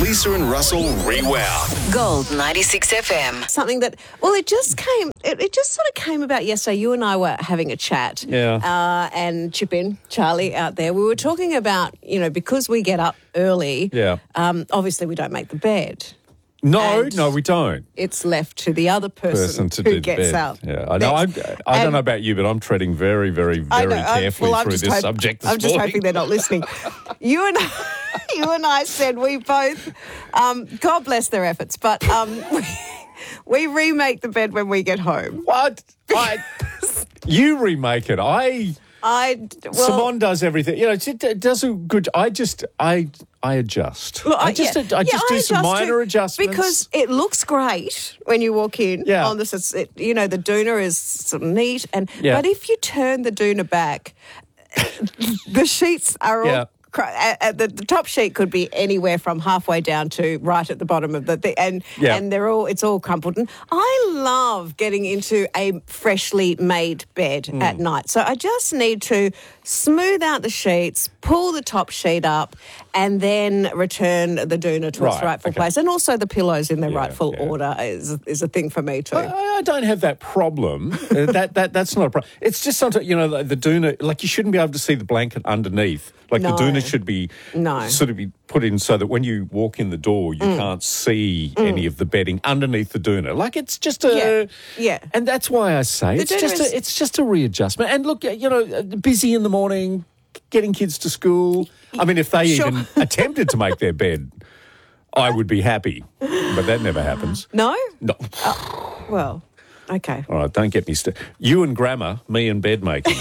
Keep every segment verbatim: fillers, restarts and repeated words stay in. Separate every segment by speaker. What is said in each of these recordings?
Speaker 1: Lisa and Russell Rewound.
Speaker 2: Gold ninety-six F M.
Speaker 3: Something that, well, it just came, it, it just sort of came about yesterday. You and I were having a chat.
Speaker 4: Yeah.
Speaker 3: Uh, and Chip in, Charlie out there. We were talking about, you know, because we get up early,
Speaker 4: Yeah.
Speaker 3: um, obviously we don't make the bed.
Speaker 4: No,
Speaker 3: And
Speaker 4: no, we don't.
Speaker 3: It's left to the other person,
Speaker 4: Person to
Speaker 3: who
Speaker 4: do
Speaker 3: gets
Speaker 4: bed.
Speaker 3: out.
Speaker 4: Yeah, I know. I'm,
Speaker 3: next.
Speaker 4: I don't
Speaker 3: And-
Speaker 4: know about you, but I'm treading very, very,
Speaker 3: I
Speaker 4: very
Speaker 3: know, I'm-
Speaker 4: carefully
Speaker 3: well, I'm
Speaker 4: through
Speaker 3: just
Speaker 4: this
Speaker 3: hope-
Speaker 4: subject this
Speaker 3: I'm just
Speaker 4: morning.
Speaker 3: hoping they're not listening. You and you and I said we both, um, God bless their efforts, but um, we, we remake the bed when we get home.
Speaker 4: What? I, you remake it. I.
Speaker 3: I well,
Speaker 4: Simone does everything. You know, she d- does a good. I just, I, I adjust.
Speaker 3: Look,
Speaker 4: I just,
Speaker 3: yeah,
Speaker 4: I
Speaker 3: yeah,
Speaker 4: just do
Speaker 3: I
Speaker 4: some
Speaker 3: adjust
Speaker 4: minor
Speaker 3: too,
Speaker 4: adjustments
Speaker 3: because it looks great when you walk in.
Speaker 4: Yeah.
Speaker 3: On this, it, you know, the doona is sort of neat, and
Speaker 4: Yeah.
Speaker 3: but if you turn the doona back, the sheets are all.
Speaker 4: Yeah.
Speaker 3: cr- uh, uh, The, the top sheet could be anywhere from halfway down to right at the bottom of the thing, and
Speaker 4: Yeah.
Speaker 3: and they're all it's all crumpled. And I love getting into a freshly made bed
Speaker 4: Hmm.
Speaker 3: at night, so I just need to smooth out the sheets, pull the top sheet up, and then return the doona to its
Speaker 4: Right,
Speaker 3: rightful
Speaker 4: okay.
Speaker 3: place. And also the pillows in their
Speaker 4: Yeah,
Speaker 3: rightful
Speaker 4: yeah.
Speaker 3: order is is a thing for me too.
Speaker 4: I, I don't have that problem. uh, that that that's not a problem. It's just sometimes, you know, the, the doona, like you shouldn't be able to see the blanket underneath. Like
Speaker 3: No.
Speaker 4: the doona should be
Speaker 3: No.
Speaker 4: sort of be put in so that when you walk in the door, you can't see any of the bedding underneath the doona. Like it's just a
Speaker 3: Yeah, yeah.
Speaker 4: And that's why I say
Speaker 3: The
Speaker 4: it's
Speaker 3: doona
Speaker 4: just
Speaker 3: is-
Speaker 4: a, it's just a readjustment. And look, you know, busy in the morning, getting kids to school. I mean, if they
Speaker 3: Sure.
Speaker 4: even attempted to make their bed, I would be happy. But that never happens.
Speaker 3: No?
Speaker 4: No.
Speaker 3: Well, okay.
Speaker 4: All right, don't get me started. You and grammar, me and bed making.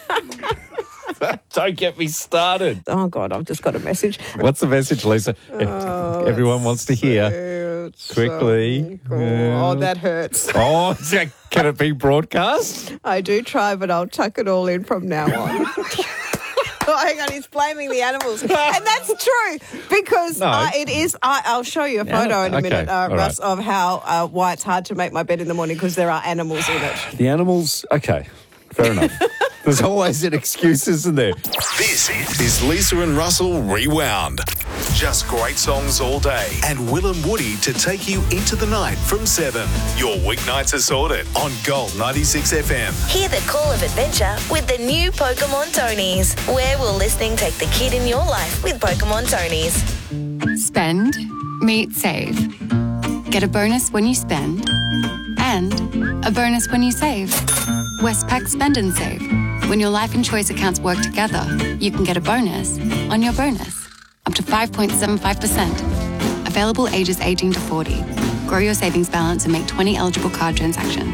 Speaker 4: Don't get me started.
Speaker 3: Oh God, I've just got a message.
Speaker 4: What's the message, Lisa?
Speaker 3: Oh,
Speaker 4: Everyone wants to hear. Quickly.
Speaker 3: Oh, that hurts.
Speaker 4: Oh, can it be broadcast?
Speaker 3: I do try, but I'll tuck it all in from now on. Oh, hang on, he's blaming the animals. And that's true, because
Speaker 4: No.
Speaker 3: uh, it is, I, I'll show you a
Speaker 4: Yeah,
Speaker 3: photo in a
Speaker 4: okay,
Speaker 3: minute, uh,
Speaker 4: all
Speaker 3: Russ,
Speaker 4: right.
Speaker 3: of how, uh, why it's hard to make my bed in the morning, because there are animals in it.
Speaker 4: The animals, okay, fair enough. There's always an excuse, isn't there?
Speaker 1: This is Lisa and Russell Rewound. Just great songs all day. And Will and Woody to take you into the night from seven. Your weeknights are sorted on Gold ninety-six F M.
Speaker 2: Hear the call of adventure with the new Pokemon Tonys. Where will listening take the kid in your life with Pokemon Tonys?
Speaker 5: Spend, meet, save. Get a bonus when you spend and a bonus when you save. Westpac Spend and Save. When your life and choice accounts work together, you can get a bonus on your bonus. Up to five point seven five percent. Available ages eighteen to forty. Grow your savings balance and make twenty eligible card transactions.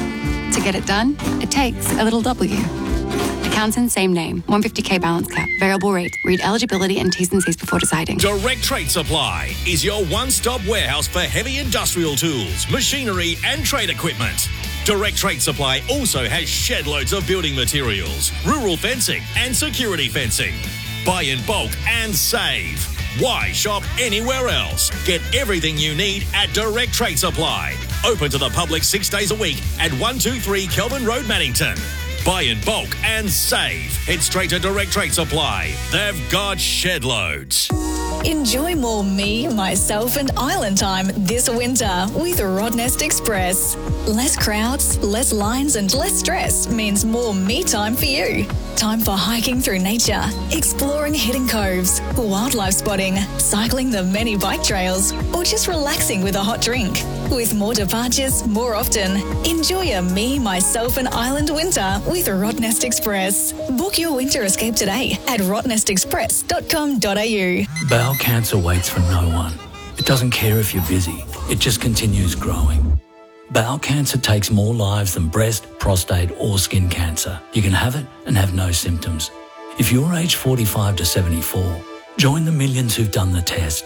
Speaker 5: To get it done, it takes a little W. Accounts in same name. one hundred fifty K balance cap. Variable rate. Read eligibility and T's and C's before deciding.
Speaker 6: Direct Trade Supply is your one-stop warehouse for heavy industrial tools, machinery and trade equipment. Direct Trade Supply also has shed loads of building materials, rural fencing and security fencing. Buy in bulk and save. Why shop anywhere else? Get everything you need at Direct Trade Supply. Open to the public six days a week at one two three Kelvin Road, Mannington. Buy in bulk and save. Head straight to Direct Trade Supply. They've got shed loads.
Speaker 7: Enjoy more me, myself and island time this winter with Rottnest Express. Less crowds, less lines and less stress means more me time for you. Time for hiking through nature, exploring hidden coves, wildlife spotting, cycling the many bike trails, or just relaxing with a hot drink. With more departures more often, enjoy a me, myself and island winter with Rottnest Express. Book your winter escape today at rottnest express dot com dot a u.
Speaker 8: Bowel cancer waits for no one. It doesn't care if you're busy. It just continues growing. Bowel cancer takes more lives than breast, prostate or skin cancer. You can have it and have no symptoms. If you're aged forty-five to seventy-four, join the millions who've done the test.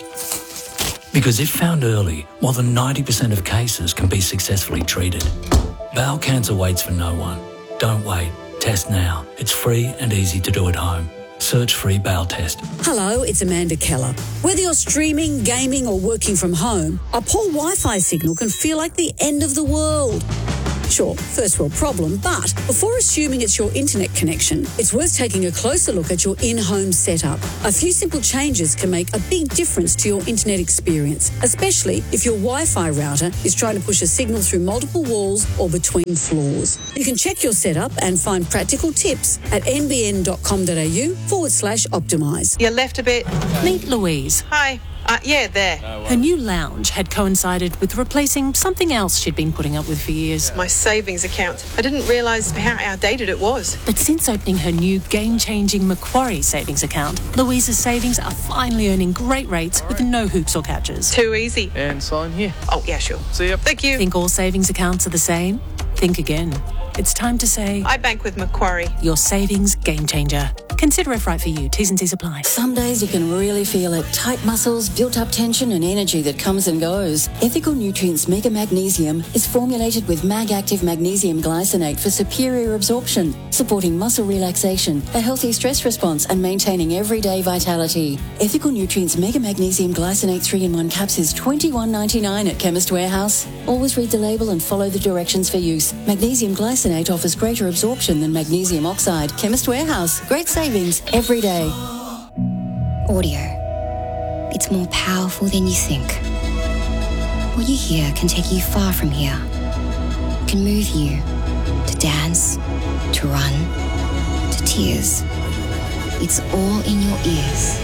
Speaker 8: Because if found early, more than ninety percent of cases can be successfully treated. Bowel cancer waits for no one. Don't wait. Test now. It's free and easy to do at home. Search free bowel test.
Speaker 9: Hello, it's Amanda Keller. Whether you're streaming, gaming or working from home, a poor Wi-Fi signal can feel like the end of the world. Sure, first world problem, but before assuming it's your internet connection, it's worth taking a closer look at your in-home setup. A few simple changes can make a big difference to your internet experience, especially if your Wi-Fi router is trying to push a signal through multiple walls or between floors. You can check your setup and find practical tips at nbn.com.au forward slash optimise.
Speaker 10: You left a bit.
Speaker 11: Meet Louise.
Speaker 10: Hi. Uh, yeah, there.
Speaker 11: Her new lounge had coincided with replacing something else she'd been putting up with for years.
Speaker 10: My savings account. I didn't realise how outdated it was.
Speaker 11: But since opening her new game-changing Macquarie savings account, Louise's savings are finally earning great rates with no hoops or catches.
Speaker 10: Too easy.
Speaker 12: And sign here.
Speaker 10: Oh, yeah, sure.
Speaker 12: See ya.
Speaker 10: Thank you.
Speaker 11: Think all savings accounts are the same? Think again. It's time to say...
Speaker 10: I bank with Macquarie.
Speaker 11: Your savings game changer. Consider if right for you. T's and C's apply.
Speaker 13: Some days you can really feel it. Tight muscles, built-up tension and energy that comes and goes. Ethical Nutrients Mega Magnesium is formulated with Mag-Active Magnesium Glycinate for superior absorption, supporting muscle relaxation, a healthy stress response and maintaining everyday vitality. Ethical Nutrients Mega Magnesium Glycinate three in one caps is twenty-one ninety-nine at Chemist Warehouse. Always read the label and follow the directions for use. Magnesium Glycinate offers greater absorption than magnesium oxide. Chemist Warehouse. Great savings every day.
Speaker 14: Audio. It's more powerful than you think. What you hear can take you far from here. It can move you to dance, to run, to tears. It's all in your ears.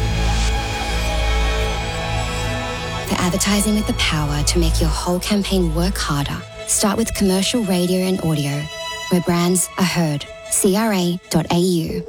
Speaker 14: For advertising with the power to make your whole campaign work harder, start with commercial radio and audio, where brands are heard. C R A dot A U.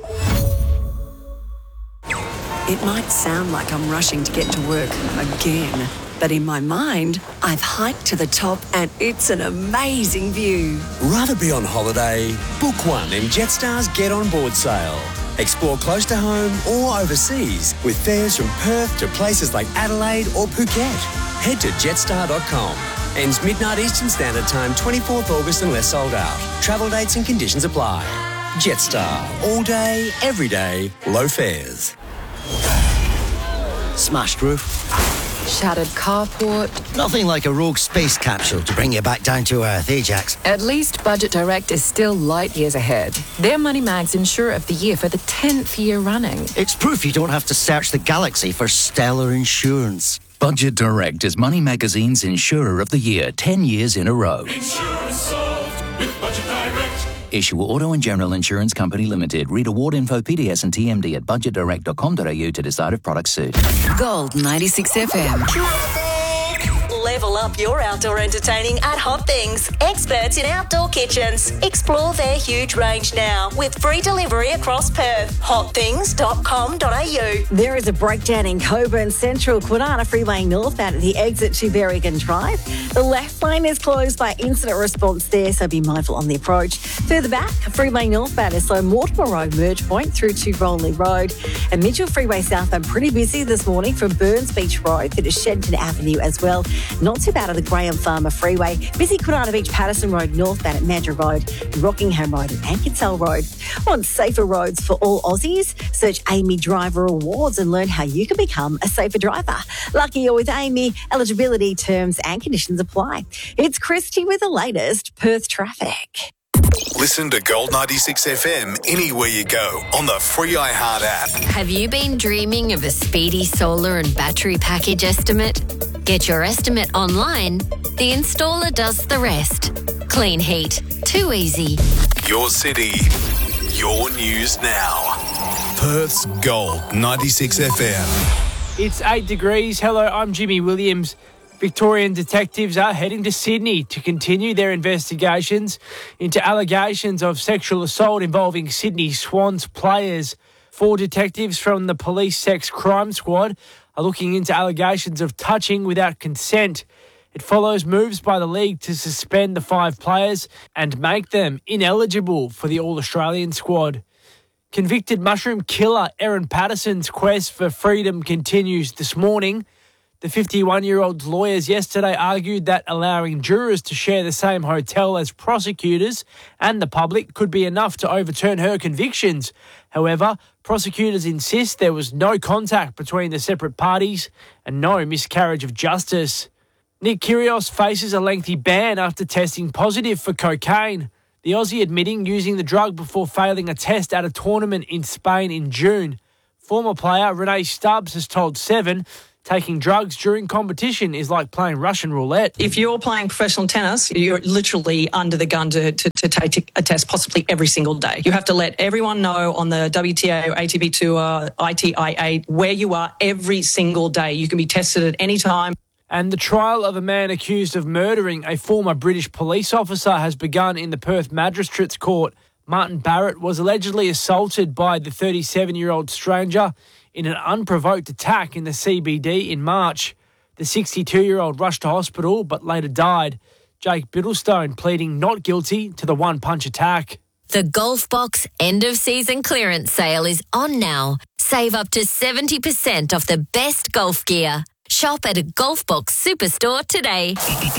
Speaker 15: It might sound like I'm rushing to get to work again, but in my mind, I've hiked to the top and it's an amazing view.
Speaker 16: Rather be on holiday? Book one in Jetstar's Get On Board sale. Explore close to home or overseas with fares from Perth to places like Adelaide or Phuket. Head to jetstar dot com. Ends midnight Eastern Standard Time, twenty-fourth August unless sold out. Travel dates and conditions apply. Jetstar. All day, every day, low fares.
Speaker 17: Smashed roof.
Speaker 18: Shattered carport.
Speaker 17: Nothing like a rogue space capsule to bring you back down to earth, eh, Jax?
Speaker 18: At least Budget Direct is still light years ahead. They're Money Mag's Insurer of the Year for the tenth year running.
Speaker 17: It's proof you don't have to search the galaxy for stellar insurance.
Speaker 19: Budget Direct is Money Magazine's Insurer of the Year, ten years in a row.
Speaker 20: Insurance solved with Budget Direct.
Speaker 19: Issue Auto and General Insurance Company Limited. Read award info, P D S and T M D at budget direct dot com dot a u to decide if products suit.
Speaker 21: Gold ninety-six F M.
Speaker 2: Level up your outdoor entertaining at Hot Things. Experts in outdoor kitchens. Explore their huge range now with free delivery across Perth. hot things dot com dot a u.
Speaker 22: There is a breakdown in Coburn Central, Kwinana Freeway northbound at the exit to Berrigan Drive. The left lane is closed by incident response there, so be mindful on the approach. Further back, Freeway northbound is slow Mortimer Road merge point through to Ronley Road. And Mitchell Freeway southbound pretty busy this morning from Burns Beach Road through to Shenton Avenue as well. Not too bad at the Graham Farmer Freeway. Busy Kwinana Beach Patterson Road northbound at Mandurah Road, Rockingham Road and Ankinsale Road. On safer roads for all Aussies, search Amy Driver Awards and learn how you can become a safer driver. Lucky you're with Amy. Eligibility terms and conditions apply. It's Christy with the latest Perth traffic.
Speaker 1: Listen to Gold ninety-six F M anywhere you go on the free iHeart app.
Speaker 23: Have you been dreaming of a speedy solar and battery package estimate? Get your estimate online. The installer does the rest. Clean heat. Too easy.
Speaker 1: Your city, your news now. Perth's Gold ninety-six F M.
Speaker 12: It's eight degrees. Hello, I'm Jimmy Williams. Victorian detectives are heading to Sydney to continue their investigations into allegations of sexual assault involving Sydney Swans players. Four detectives from the Police Sex Crime Squad are looking into allegations of touching without consent. It follows moves by the league to suspend the five players and make them ineligible for the All-Australian squad. Convicted mushroom killer Erin Patterson's quest for freedom continues this morning. The fifty-one-year-old's lawyers yesterday argued that allowing jurors to share the same hotel as prosecutors and the public could be enough to overturn her convictions. However, prosecutors insist there was no contact between the separate parties and no miscarriage of justice. Nick Kyrgios faces a lengthy ban after testing positive for cocaine. The Aussie admitting using the drug before failing a test at a tournament in Spain in June. Former player Renee Stubbs has told Seven taking drugs during competition is like playing Russian roulette.
Speaker 3: If you're playing professional tennis, you're literally under the gun to, to, to take a test possibly every single day. You have to let everyone know on the W T A, A T P Tour, I T I A, where you are every single day. You can be tested at any time.
Speaker 12: And the trial of a man accused of murdering a former British police officer has begun in the Perth Magistrates Court. Martin Barrett was allegedly assaulted by the thirty-seven-year-old stranger in an unprovoked attack in the C B D in March. The sixty-two-year-old rushed to hospital but later died. Jake Biddlestone pleading not guilty to the one-punch attack.
Speaker 23: The Golf Box end of season clearance sale is on now. Save up to seventy percent off the best golf gear. Shop at a Golf Box Superstore today.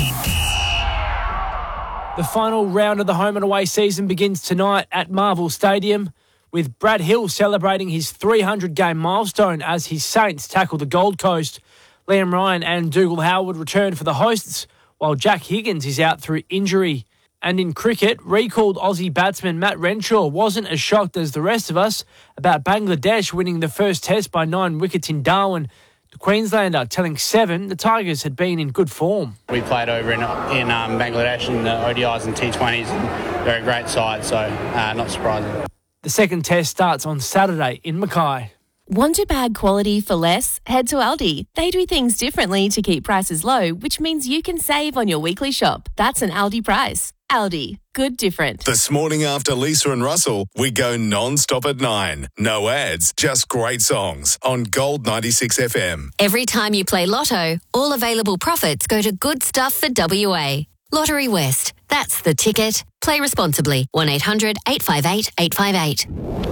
Speaker 12: The final round of the home and away season begins tonight at Marvel Stadium, with Brad Hill celebrating his three hundred game milestone as his Saints tackle the Gold Coast. Liam Ryan and Dougal Howard return for the hosts, while Jack Higgins is out through injury. And in cricket, recalled Aussie batsman Matt Renshaw wasn't as shocked as the rest of us about Bangladesh winning the first test by nine wickets in Darwin. The Queenslander telling Seven the Tigers had been in good form.
Speaker 4: We played over in, in um, Bangladesh in the O D Is and T twenties. And they're a great side, so uh, not surprising.
Speaker 12: The second test starts on Saturday in Mackay.
Speaker 5: Want a bag quality for less? Head to Aldi. They do things differently to keep prices low, which means you can save on your weekly shop. That's an Aldi price. Aldi. Good different.
Speaker 1: This morning after Lisa and Russell, we go non-stop at nine. No ads, just great songs on Gold ninety-six F M.
Speaker 23: Every time you play Lotto, all available profits go to Good Stuff for W A. Lottery West. That's the ticket. Play responsibly. one eight hundred eight five eight eight five eight.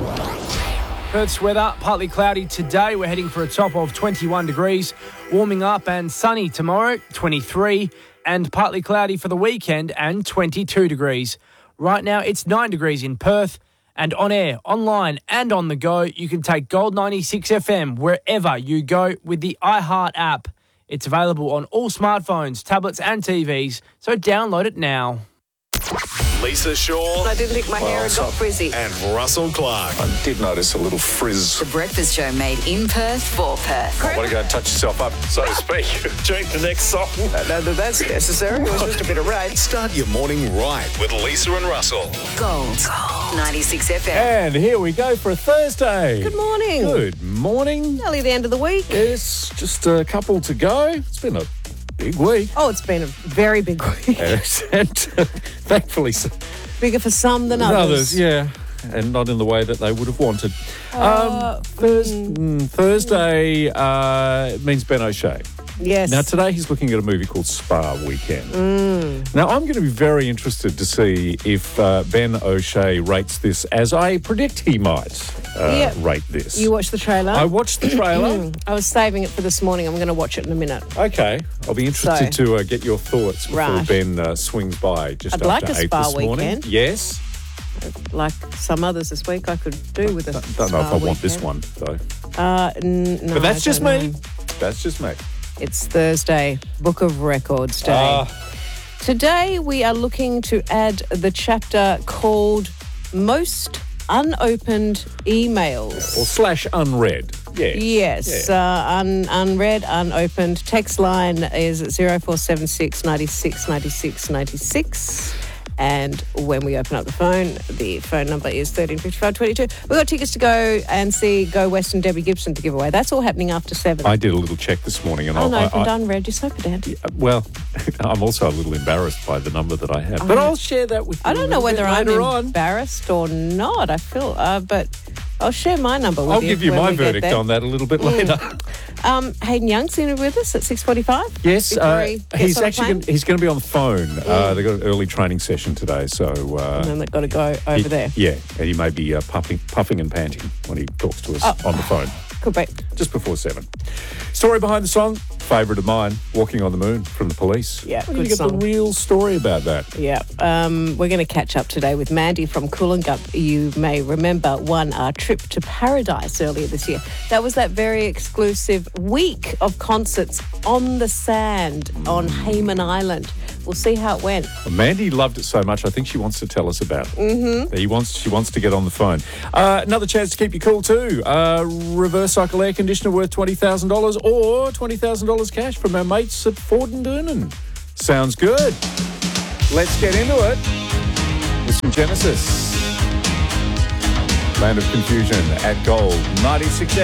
Speaker 12: Perth's weather, partly cloudy today. We're heading for a top of twenty-one degrees. Warming up and sunny tomorrow, twenty-three. And partly cloudy for the weekend and twenty-two degrees. Right now, it's nine degrees in Perth. And on air, online and on the go, you can take Gold ninety-six F M wherever you go with the iHeart app. It's available on all smartphones, tablets and T Vs, so download it now.
Speaker 1: Lisa Shaw.
Speaker 10: I didn't think my hair had got frizzy.
Speaker 1: And Russell Clark.
Speaker 24: I did notice a little frizz.
Speaker 21: The Breakfast Show made in Perth for Perth.
Speaker 24: I want to go and touch yourself up, so to speak, during the next song.
Speaker 10: No, no, that's necessary. It was just a bit of rain.
Speaker 1: Start your morning right with Lisa and Russell.
Speaker 21: Gold. Gold. ninety-six F M.
Speaker 25: And here we go for a Thursday.
Speaker 10: Good morning.
Speaker 25: Good morning.
Speaker 10: Nearly the end of the week.
Speaker 25: Yes, just a couple to go. It's been a big week.
Speaker 10: Oh, it's been a very big week.
Speaker 25: and uh, thankfully, so
Speaker 10: bigger for some than others.
Speaker 25: others, yeah, and not in the way that they would have wanted.
Speaker 10: Uh,
Speaker 25: um, Thurs- mm, Thursday uh, means Ben O'Shea.
Speaker 10: Yes.
Speaker 25: Now, today he's looking at a movie called Spa Weekend.
Speaker 10: Mm.
Speaker 25: Now, I'm going to be very interested to see if uh, Ben O'Shea rates this as I predict he might uh,
Speaker 10: yeah.
Speaker 25: rate this.
Speaker 10: You watched the trailer?
Speaker 25: I watched the trailer.
Speaker 10: I was saving it for this morning. I'm going to watch it in a minute.
Speaker 25: Okay. I'll be interested
Speaker 10: So-
Speaker 25: to uh, get your thoughts before
Speaker 10: Right.
Speaker 25: Ben uh, swings by just
Speaker 10: I'd
Speaker 25: after
Speaker 10: like a
Speaker 25: eight
Speaker 10: spa
Speaker 25: this morning.
Speaker 10: weekend.
Speaker 25: Yes.
Speaker 10: Like some others this week, I could do with a
Speaker 25: I don't know if I want this one, though.
Speaker 10: Uh, n- no,
Speaker 25: but that's
Speaker 10: I
Speaker 25: just
Speaker 10: don't
Speaker 25: me.
Speaker 10: know.
Speaker 25: That's just me.
Speaker 10: It's Thursday, Book of Records Day.
Speaker 25: Ah.
Speaker 10: Today we are looking to add the chapter called Most Unopened Emails.
Speaker 25: Or slash unread. Yeah.
Speaker 10: Yes,
Speaker 25: Yeah.
Speaker 10: uh, un- unread, unopened. Text line is zero four seven six ninety-six ninety-six ninety-six. And when we open up the phone, the phone number is thirteen fifty-five twenty-two. We've got tickets to go and see Go West and Debbie Gibson to give away. That's all happening after seven.
Speaker 25: I did a little check this morning. and I,
Speaker 10: Unopened,
Speaker 25: I, I,
Speaker 10: unread. You're so pedantic.
Speaker 25: Well, I'm also a little embarrassed by the number that I have. But
Speaker 10: I-
Speaker 25: I'll share that with you
Speaker 10: I don't
Speaker 25: a
Speaker 10: know
Speaker 25: little
Speaker 10: whether
Speaker 25: bit
Speaker 10: I'm
Speaker 25: later on.
Speaker 10: embarrassed or not. I feel, uh, but I'll share my number with
Speaker 25: I'll
Speaker 10: you.
Speaker 25: give you
Speaker 10: when
Speaker 25: my
Speaker 10: we get
Speaker 25: verdict
Speaker 10: there.
Speaker 25: on that a little bit
Speaker 10: Mm.
Speaker 25: later.
Speaker 10: Um, Hayden Young's in with us at six forty-five.
Speaker 25: Yes,
Speaker 10: Before
Speaker 25: uh,
Speaker 10: he gets
Speaker 25: he's
Speaker 10: on the
Speaker 25: actually
Speaker 10: plane?
Speaker 25: gonna, he's going to be on the phone. Uh, they've got an early training session today, so uh,
Speaker 10: And then they've got to go over
Speaker 25: he-
Speaker 10: there.
Speaker 25: Yeah, and he may be uh, puffing, puffing and panting when he talks to us
Speaker 10: Oh.
Speaker 25: on the phone.
Speaker 10: Could be.
Speaker 25: Just before seven. Story behind the song, favourite of mine, Walking on the Moon from The Police.
Speaker 10: Yeah,
Speaker 25: We're
Speaker 10: good
Speaker 25: going to get
Speaker 10: song.
Speaker 25: the real story about that.
Speaker 10: Yeah, um, we're going to catch up today with Mandy from Coolungup. You may remember won our trip to Paradise earlier this year. That was that very exclusive week of concerts on the sand on Hayman Island. We'll see how it went.
Speaker 25: Mandy loved it so much, I think she wants to tell us about it.
Speaker 10: Mm-hmm.
Speaker 25: He wants, she wants to get on the phone. Uh, another chance to keep you cool too. Uh, reverse cycle air conditioner worth twenty thousand dollars or twenty thousand dollars cash from our mates at Ford and Doonan. Sounds good. Let's get into it with some Genesis. Land of Confusion at Gold ninety-six.